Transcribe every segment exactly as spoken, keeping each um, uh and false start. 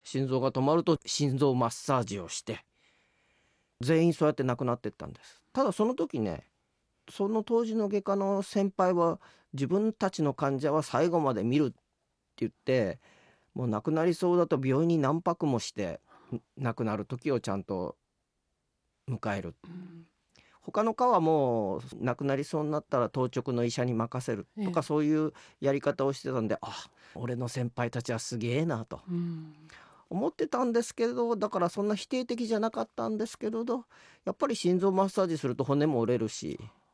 心臓が止まると心臓マッサージをして全員そうやって亡くなっていったんです。ただその時ね、その当時の外科の先輩は自分たちの患者は最後まで見るって言って、もう亡くなりそうだと病院に何泊もして亡くなる時をちゃんと迎える、うん、他の科はもう亡くなりそうになったら当直の医者に任せるとか、そういうやり方をしてたんで、あ、俺の先輩たちはすげえなと思ってたんですけど、だからそんな否定的じゃなかったんですけれど、やっぱり心臓マッサージすると骨も折れるし、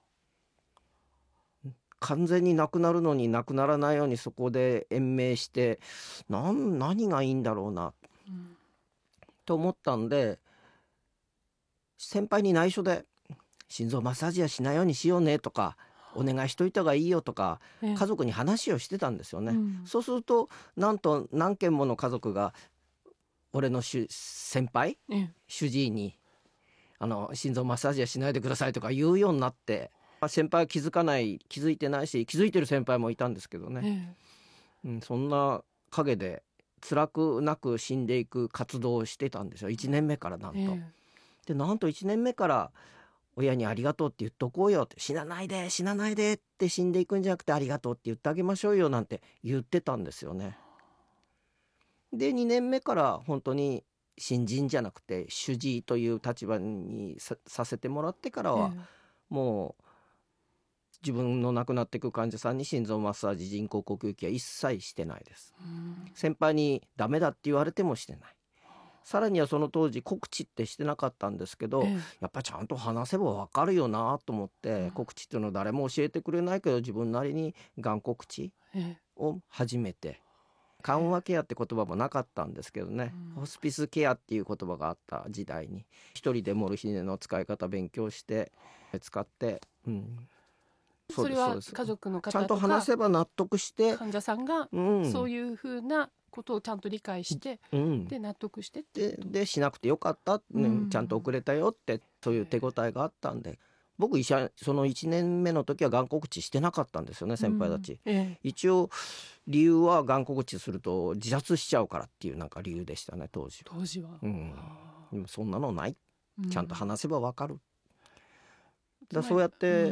完全になくなるのになくならないようにそこで延命して何、何がいいんだろうな、うん、と思ったんで、先輩に内緒で心臓マッサージはしないようにしようねとか、お願いしといた方がいいよとか、家族に話をしてたんですよね、うん、そうするとなんと何件もの家族が俺の先輩、主治医にあの心臓マッサージはしないでくださいとか言うようになって、先輩は気づかない気づいてないし、気づいてる先輩もいたんですけどね、ええ、うん、そんな陰で辛くなく死んでいく活動をしてたんですよ、いちねんめからなんと、ええ、でなんといちねんめから親にありがとうって言っとこうよって、死なないで死なないでって死んでいくんじゃなくてありがとうって言ってあげましょうよなんて言ってたんですよね。でにねんめから本当に新人じゃなくて主治医という立場に さ, させてもらってからは、ええ、もう自分の亡くなっていく患者さんに心臓マッサージ、人工呼吸器は一切してないです。先輩にダメだって言われてもしてない。さらにはその当時告知ってしてなかったんですけど、ええ、やっぱりちゃんと話せば分かるよなと思って、うん、告知っていうのは誰も教えてくれないけど自分なりにがん告知を始めて、緩和ケアって言葉もなかったんですけどね、うん、ホスピスケアっていう言葉があった時代に一人でモルヒネの使い方勉強して使って、うん、 それは家族の方とかちゃんと話せば納得して患者さんがそういうふうなことをちゃんと理解して、うん、で納得してってででしなくてよかった、ね、うん、ちゃんと遅れたよってそういう手応えがあったんで、僕医者そのいちねんめの時はがん告知してなかったんですよね、先輩たち、うん、ええ、一応理由はがん告知すると自殺しちゃうからっていうなんか理由でしたね当時は。 当時は、 うん、でもそんなのない、ちゃんと話せば分かる、うん、だそうやって、うん、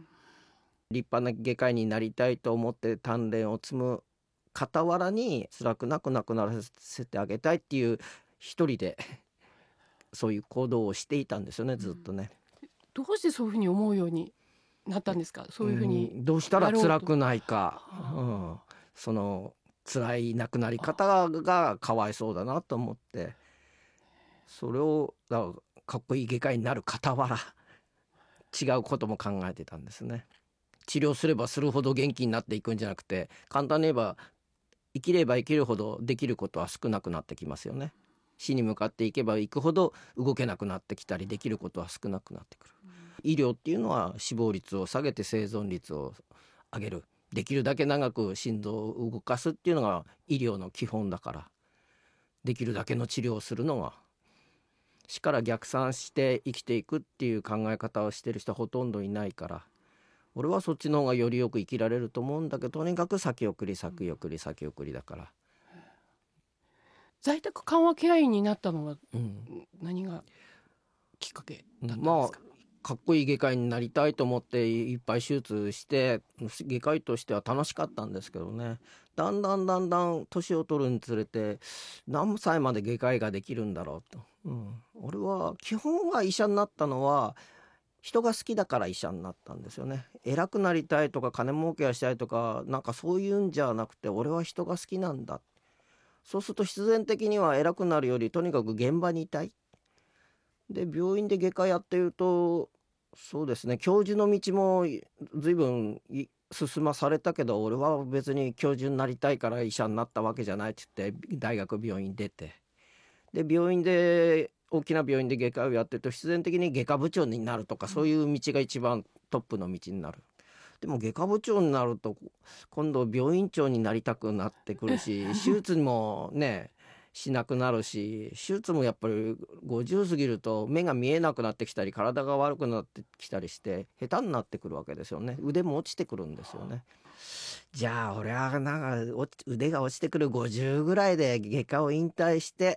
立派な外科医になりたいと思って鍛錬を積む傍らに辛くなく亡くならせてあげたいっていう一人でそういう行動をしていたんですよね、ずっとね、 うん、どうしてそういうふうに思うようになったんですか。そういうふうに、 うん、どうしたら辛くないか、うん、その辛い亡くなり方がかわいそうだなと思って、それをだからかっこいい外科医になる傍ら違うことも考えてたんですね。治療すればするほど元気になっていくんじゃなくて、簡単に言えば生きれば生きるほどできることは少なくなってきますよね。死に向かっていけばいくほど動けなくなってきたりできることは少なくなってくる、うん、医療っていうのは死亡率を下げて生存率を上げる、できるだけ長く心臓を動かすっていうのが医療の基本だから、できるだけの治療をするのが、死から逆算して生きていくっていう考え方をしてる人はほとんどいないから、俺はそっちの方がよりよく生きられると思うんだけど、とにかく先送り先送り先送りだから。 在宅緩和ケア医になったのは何がきっかけだったんですか。まあかっこいい外科医になりたいと思っていっぱい手術して外科医としては楽しかったんですけどね、だんだんだんだん年を取るにつれて何歳まで外科医ができるんだろうと、うん、俺は基本は医者になったのは人が好きだから医者になったんですよね。偉くなりたいとか金儲けがしたいとかなんかそういうんじゃなくて、俺は人が好きなんだ。そうすると必然的には偉くなるよりとにかく現場にいたい。で病院で外科やってるとそうですね、教授の道も随分進まされたけど、俺は別に教授になりたいから医者になったわけじゃないって言って大学病院出て、で病院で大きな病院で外科をやってると必然的に外科部長になるとか、そういう道が一番トップの道になる。でも外科部長になると今度病院長になりたくなってくるし手術もねしなくなるし、手術もやっぱりごじゅう過ぎると目が見えなくなってきたり体が悪くなってきたりして下手になってくるわけですよね。腕も落ちてくるんですよね。じゃあ俺はなんか腕が落ちてくるごじゅうぐらいで外科を引退して